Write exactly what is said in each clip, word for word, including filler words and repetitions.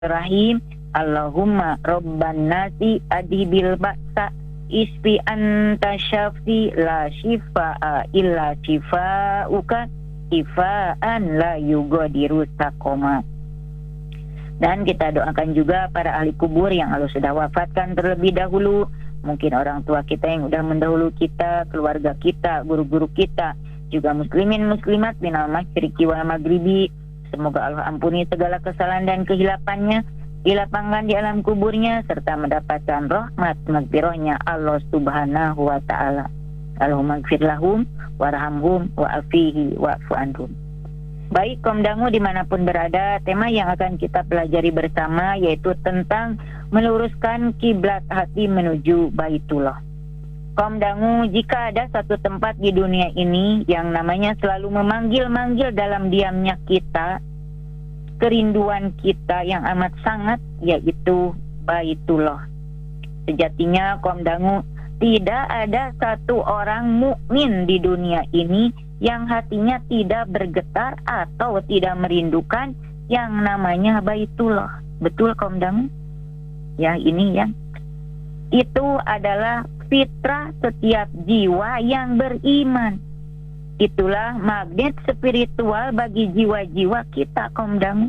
Rahim. Allahumma rabban nasi adhibil ba'sa isfi anta syafi la shifa'a illa shifa'uka shifa'an la yugadiru saqama. Dan kita doakan juga para ahli kubur yang Allah sudah wafatkan terlebih dahulu, mungkin orang tua kita yang sudah mendahulu kita, keluarga kita, guru-guru kita, juga muslimin muslimat minal masyriqi wal maghribi. Semoga Allah ampuni segala kesalahan dan kehilapannya, dilapangkan di alam kuburnya, serta mendapatkan rahmat maghfirahnya Allah subhanahu wa ta'ala. Allahumma gfir lahum warhamhum wa'afihi wa'fu anhum. Baik kaum dangu dimanapun berada, tema yang akan kita pelajari bersama yaitu tentang meluruskan kiblat hati menuju Baitullah. Kaum dangu, jika ada satu tempat di dunia ini yang namanya selalu memanggil-manggil dalam diamnya kita, kerinduan kita yang amat sangat, yaitu Baitullah. Sejatinya kaum dangu, tidak ada satu orang mukmin di dunia ini yang hatinya tidak bergetar atau tidak merindukan yang namanya Baitullah. Betul kaum dangu? Ya, ini ya. Itu adalah fitrah setiap jiwa yang beriman. Itulah magnet spiritual bagi jiwa-jiwa kita kaum dangu.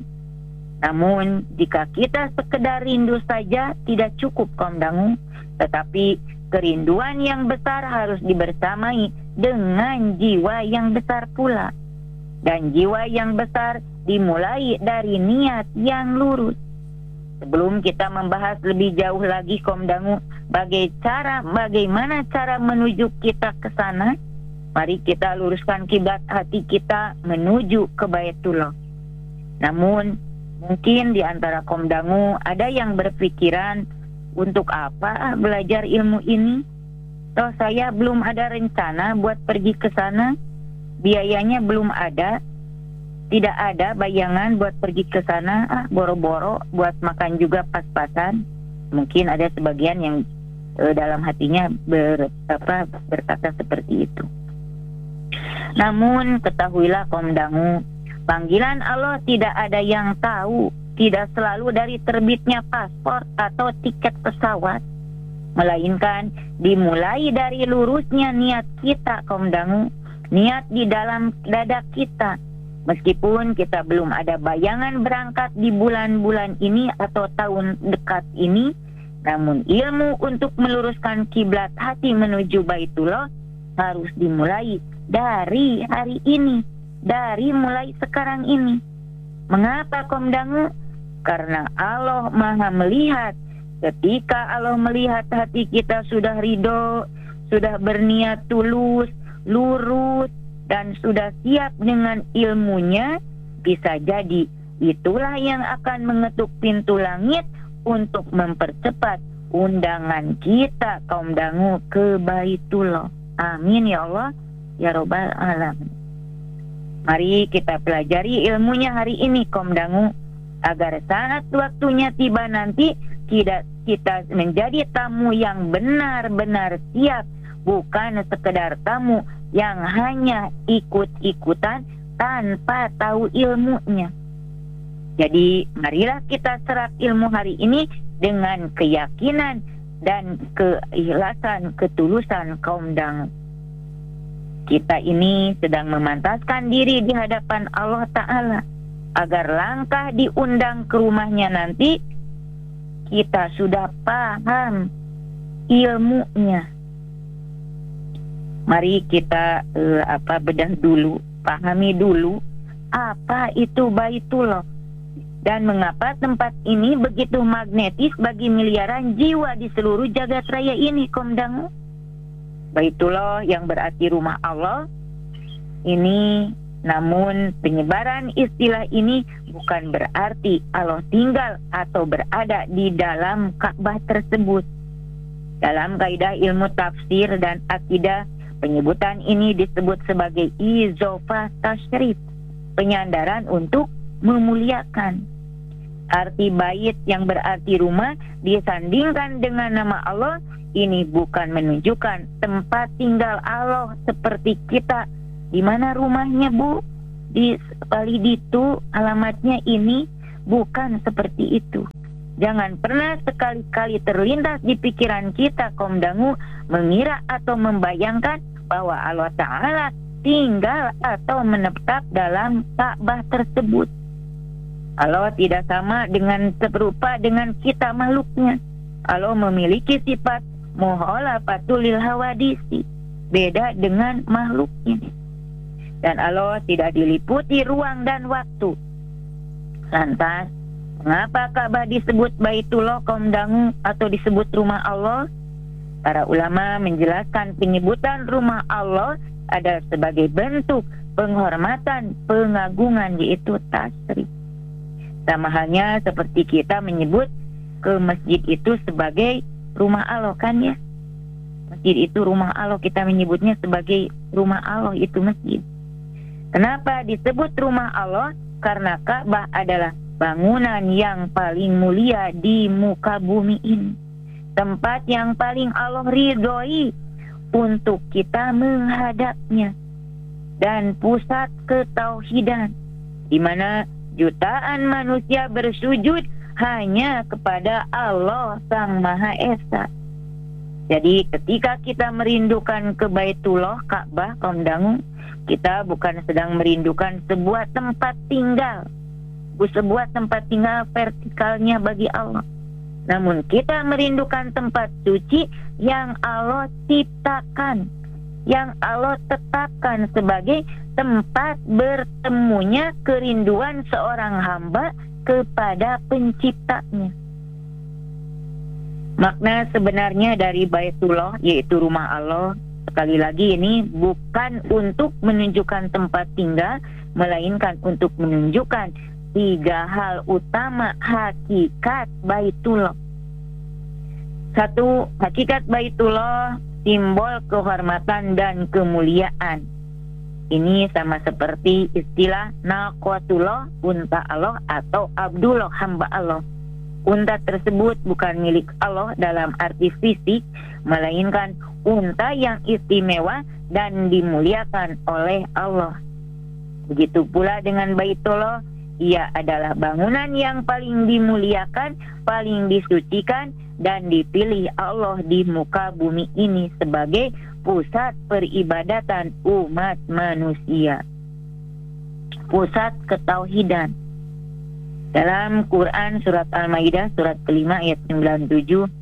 Namun jika kita sekedar rindu saja tidak cukup kaum dangu, tetapi kerinduan yang besar harus dibersamai dengan jiwa yang besar pula. Dan jiwa yang besar dimulai dari niat yang lurus. Sebelum kita membahas lebih jauh lagi kaum dangu, bagai cara, bagaimana cara menuju kita ke sana, mari kita luruskan kiblat hati kita menuju ke Baitullah. Namun mungkin di antara kaum dangu ada yang berpikiran, untuk apa belajar ilmu ini? Toh saya belum ada rencana buat pergi ke sana, biayanya belum ada, tidak ada bayangan buat pergi ke sana, ah boro-boro buat makan juga pas-pasan. Mungkin ada sebagian yang e, dalam hatinya ber, apa, berkata seperti itu. Namun ketahuilah kaum dangu, panggilan Allah tidak ada yang tahu, tidak selalu dari terbitnya paspor atau tiket pesawat, melainkan dimulai dari lurusnya niat kita kaum dangu, niat di dalam dada kita. Meskipun kita belum ada bayangan berangkat di bulan-bulan ini atau tahun dekat ini, namun ilmu untuk meluruskan kiblat hati menuju Baitullah harus dimulai dari hari ini, dari mulai sekarang ini. Mengapa kaum dangu? Karena Allah Maha melihat. Ketika Allah melihat hati kita sudah ridho, sudah berniat tulus, lurus, dan sudah siap dengan ilmunya, bisa jadi itulah yang akan mengetuk pintu langit untuk mempercepat undangan kita kaum dangu ke Baitullah. Amin ya Allah ya Rabbal alamin. Mari kita pelajari ilmunya hari ini kaum dangu, agar saat waktunya tiba nanti tidak kita menjadi tamu yang benar-benar siap, bukan sekedar tamu yang hanya ikut-ikutan tanpa tahu ilmunya. Jadi marilah kita serap ilmu hari ini dengan keyakinan dan keikhlasan, ketulusan kaum dangu. Kita ini sedang memantaskan diri di hadapan Allah Ta'ala, agar langkah diundang ke rumahnya nanti kita sudah paham ilmunya. Mari kita uh, apa bedah dulu, pahami dulu apa itu Baitullah dan mengapa tempat ini begitu magnetis bagi miliaran jiwa di seluruh jagat raya ini kaum dangu. Baitullah yang berarti rumah Allah ini, namun penyebaran istilah ini bukan berarti Allah tinggal atau berada di dalam Ka'bah tersebut. Dalam kaidah ilmu tafsir dan akidah, penyebutan ini disebut sebagai izofah tasyrif, penyandaran untuk memuliakan. Arti bait yang berarti rumah disandingkan dengan nama Allah, ini bukan menunjukkan tempat tinggal Allah seperti kita. Di mana rumahnya Bu? Di Paliditu, alamatnya ini. bukan seperti itu. Jangan pernah sekali-kali terlintas di pikiran kita kaum dangu mengira atau membayangkan bahwa Allah Ta'ala tinggal atau menetap dalam Ka'bah tersebut. Allah tidak sama dengan serupa dengan kita makhluknya. Allah memiliki sifat mukhalafatul lil hawadisi, beda dengan makhluknya. Dan Allah tidak diliputi ruang dan waktu. Lantas, mengapa Ka'bah disebut Baitullah kaum dangu atau disebut rumah Allah? Para ulama menjelaskan penyebutan rumah Allah adalah sebagai bentuk penghormatan, pengagungan, yaitu tasrif. Sama halnya seperti kita menyebut ke masjid itu sebagai rumah Allah, kan ya? Masjid itu rumah Allah, kita menyebutnya sebagai rumah Allah, itu masjid. Kenapa disebut rumah Allah? Karena Ka'bah adalah bangunan yang paling mulia di muka bumi ini, tempat yang paling Allah ridhoi untuk kita menghadapnya, dan pusat ketauhidan, di mana jutaan manusia bersujud hanya kepada Allah Sang Maha Esa. Jadi ketika kita merindukan ke Baitullah, Ka'bah, kaum dangu, kita bukan sedang merindukan sebuah tempat tinggal, sebuah tempat tinggal vertikalnya bagi Allah, namun kita merindukan tempat suci yang Allah ciptakan, yang Allah tetapkan sebagai tempat bertemunya kerinduan seorang hamba kepada penciptanya. Makna sebenarnya dari Baitullah, yaitu rumah Allah, sekali lagi ini bukan untuk menunjukkan tempat tinggal, melainkan untuk menunjukkan tiga hal utama hakikat Baitullah. Satu, hakikat Baitullah simbol kehormatan dan kemuliaan. Ini sama seperti istilah naqatullah, unta Allah, atau Abdullah, hamba Allah. Unta tersebut bukan milik Allah dalam arti fisik, melainkan unta yang istimewa dan dimuliakan oleh Allah. Begitu pula dengan Baitullah, ia adalah bangunan yang paling dimuliakan, paling disucikan, dan dipilih Allah di muka bumi ini sebagai pusat peribadatan umat manusia, pusat ketauhidan. Dalam Quran surat Al-Maidah surat kelima ayat sembilan puluh tujuh,